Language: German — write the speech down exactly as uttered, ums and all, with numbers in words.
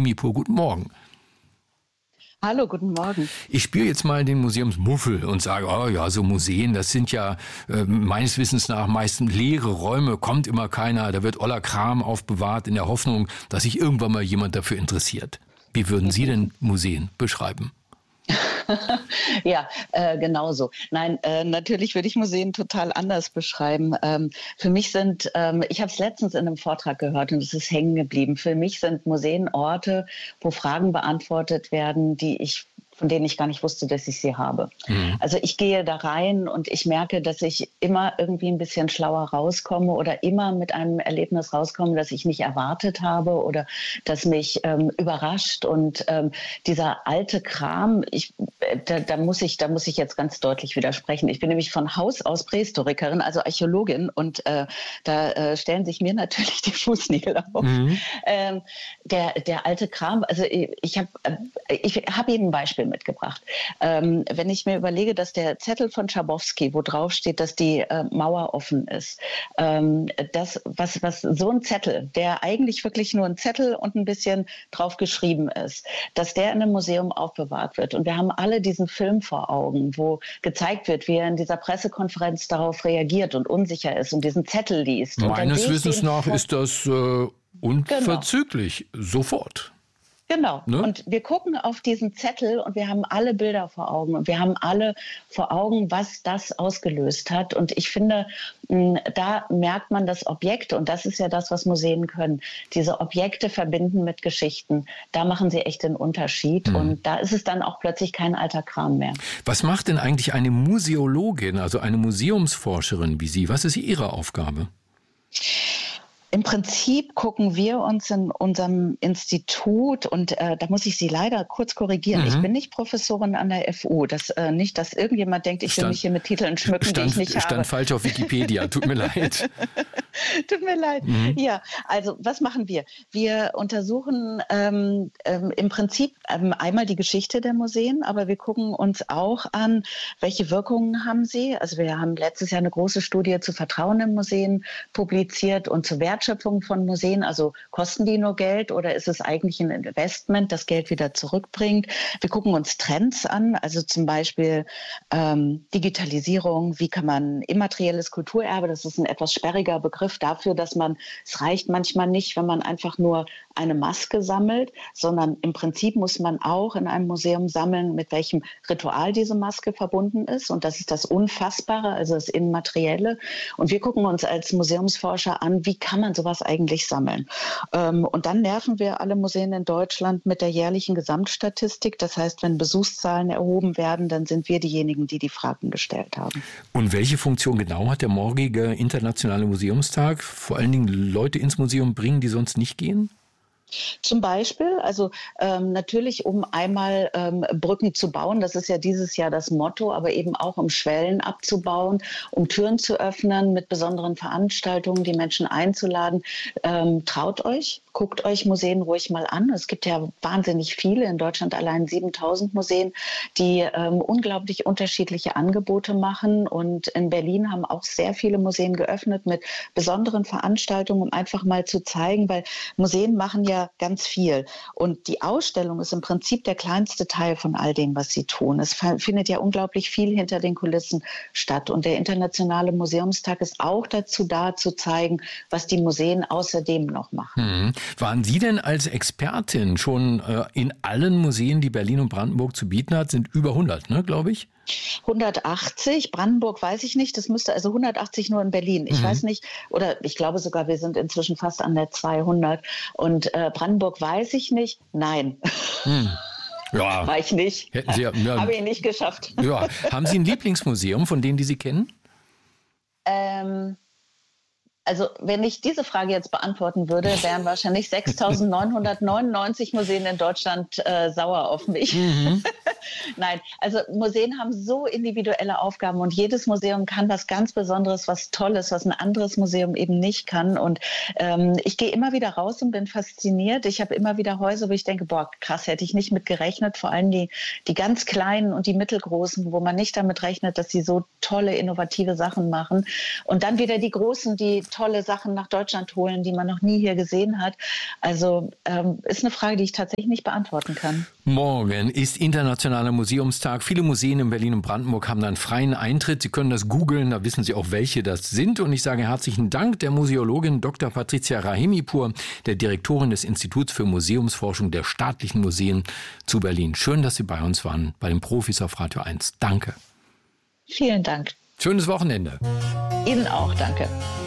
Mipur, guten Morgen. Hallo, guten Morgen. Ich spüre jetzt mal den Museumsmuffel und sage, oh ja, so Museen, das sind ja äh, meines Wissens nach meistens leere Räume, kommt immer keiner, da wird oller Kram aufbewahrt in der Hoffnung, dass sich irgendwann mal jemand dafür interessiert. Wie würden Sie denn Museen beschreiben? Ja, äh, genauso. Nein, äh, natürlich würde ich Museen total anders beschreiben. Ähm, für mich sind, ähm, ich habe es letztens in einem Vortrag gehört und es ist hängen geblieben. Für mich sind Museen Orte, wo Fragen beantwortet werden, die ich von denen ich gar nicht wusste, dass ich sie habe. Mhm. Also ich gehe da rein und ich merke, dass ich immer irgendwie ein bisschen schlauer rauskomme oder immer mit einem Erlebnis rauskomme, das ich nicht erwartet habe oder das mich ähm, überrascht. Und ähm, dieser alte Kram, ich, da, da, muss ich, da muss ich jetzt ganz deutlich widersprechen. Ich bin nämlich von Haus aus Prähistorikerin, also Archäologin, und äh, da äh, stellen sich mir natürlich die Fußnägel auf. Mhm. Ähm, der, der alte Kram, also ich, ich habe ich hab eben ein Beispiel mitgebracht. Ähm, wenn ich mir überlege, dass der Zettel von Schabowski, wo drauf steht, dass die äh, Mauer offen ist, ähm, das, was, was so ein Zettel, der eigentlich wirklich nur ein Zettel und ein bisschen drauf geschrieben ist, dass der in einem Museum aufbewahrt wird. Und wir haben alle diesen Film vor Augen, wo gezeigt wird, wie er in dieser Pressekonferenz darauf reagiert und unsicher ist und diesen Zettel liest. Meines Wissens nach ist das äh, unverzüglich, genau. Sofort. Genau. Ne? Und wir gucken auf diesen Zettel und wir haben alle Bilder vor Augen und wir haben alle vor Augen, was das ausgelöst hat. Und ich finde, da merkt man das Objekt, und das ist ja das, was Museen können, diese Objekte verbinden mit Geschichten. Da machen sie echt den Unterschied. Mhm. Und da ist es dann auch plötzlich kein alter Kram mehr. Was macht denn eigentlich eine Museologin, also eine Museumsforscherin wie Sie? Was ist Ihre Aufgabe? Im Prinzip gucken wir uns in unserem Institut, und äh, da muss ich Sie leider kurz korrigieren, mhm. ich bin nicht Professorin an der F U, das, äh, nicht, dass irgendjemand denkt, ich stand, will mich hier mit Titeln schmücken, stand, die ich nicht stand habe. Stand falsch auf Wikipedia, tut mir leid. Tut mir leid. Mhm. Ja, also was machen wir? Wir untersuchen ähm, ähm, im Prinzip ähm, einmal die Geschichte der Museen, aber wir gucken uns auch an, welche Wirkungen haben sie. Also wir haben letztes Jahr eine große Studie zu Vertrauen in Museen publiziert und zu Wertschöpfung von Museen. Also kosten die nur Geld oder ist es eigentlich ein Investment, das Geld wieder zurückbringt? Wir gucken uns Trends an, also zum Beispiel ähm, Digitalisierung. Wie kann man immaterielles Kulturerbe, das ist ein etwas sperriger Begriff dafür, dass man, es reicht manchmal nicht, wenn man einfach nur eine Maske sammelt, sondern im Prinzip muss man auch in einem Museum sammeln, mit welchem Ritual diese Maske verbunden ist. Und das ist das Unfassbare, also das Immaterielle. Und wir gucken uns als Museumsforscher an, wie kann man sowas eigentlich sammeln? Und dann nerven wir alle Museen in Deutschland mit der jährlichen Gesamtstatistik. Das heißt, wenn Besuchszahlen erhoben werden, dann sind wir diejenigen, die die Fragen gestellt haben. Und welche Funktion genau hat der morgige internationale Museumstag? Vor allen Dingen Leute ins Museum bringen, die sonst nicht gehen? Zum Beispiel, also ähm, natürlich, um einmal ähm, Brücken zu bauen, das ist ja dieses Jahr das Motto, aber eben auch um Schwellen abzubauen, um Türen zu öffnen, mit besonderen Veranstaltungen die Menschen einzuladen. Ähm, traut euch, guckt euch Museen ruhig mal an. Es gibt ja wahnsinnig viele, in Deutschland allein siebentausend Museen, die ähm, unglaublich unterschiedliche Angebote machen. Und in Berlin haben auch sehr viele Museen geöffnet mit besonderen Veranstaltungen, um einfach mal zu zeigen, weil Museen machen ja ganz viel. Und die Ausstellung ist im Prinzip der kleinste Teil von all dem, was sie tun. Es findet ja unglaublich viel hinter den Kulissen statt. Und der Internationale Museumstag ist auch dazu da, zu zeigen, was die Museen außerdem noch machen. Hm. Waren Sie denn als Expertin schon äh, in allen Museen, die Berlin und Brandenburg zu bieten hat? Sind über hundert, ne, glaube ich? hundertachtzig, Brandenburg weiß ich nicht, das müsste also hundertachtzig nur in Berlin. Ich mhm. weiß nicht, oder ich glaube sogar, wir sind inzwischen fast an der zweihundert. Und äh, Brandenburg weiß ich nicht, nein. Mhm. Ja. War ich nicht. Hätten Sie ja, ja, habe ich nicht geschafft. Ja. Haben Sie ein Lieblingsmuseum von denen, die Sie kennen? Ähm... Also wenn ich diese Frage jetzt beantworten würde, wären wahrscheinlich sechstausendneunhundertneunundneunzig Museen in Deutschland äh, sauer auf mich. Mhm. Nein, also Museen haben so individuelle Aufgaben und jedes Museum kann was ganz Besonderes, was Tolles, was ein anderes Museum eben nicht kann. Und ähm, ich gehe immer wieder raus und bin fasziniert. Ich habe immer wieder Häuser, wo ich denke, boah, krass, hätte ich nicht mit gerechnet. Vor allem die, die ganz kleinen und die mittelgroßen, wo man nicht damit rechnet, dass sie so tolle, innovative Sachen machen. Und dann wieder die Großen, die tolle Sachen nach Deutschland holen, die man noch nie hier gesehen hat. Also ähm, ist eine Frage, die ich tatsächlich nicht beantworten kann. Morgen ist Internationaler Museumstag. Viele Museen in Berlin und Brandenburg haben dann freien Eintritt. Sie können das googeln, da wissen Sie auch, welche das sind. Und ich sage herzlichen Dank der Museologin Doktor Patricia Rahimipur, der Direktorin des Instituts für Museumsforschung der Staatlichen Museen zu Berlin. Schön, dass Sie bei uns waren, bei den Profis auf Radio eins. Danke. Vielen Dank. Schönes Wochenende. Ihnen auch, danke.